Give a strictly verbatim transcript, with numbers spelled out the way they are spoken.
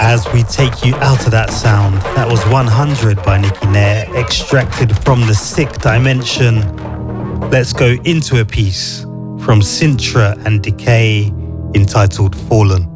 As we take you out of that sound, that was one hundred by Nicky Nair, extracted from the Sick Dimension. Let's go into a piece from Sintra and Decay entitled Fallen.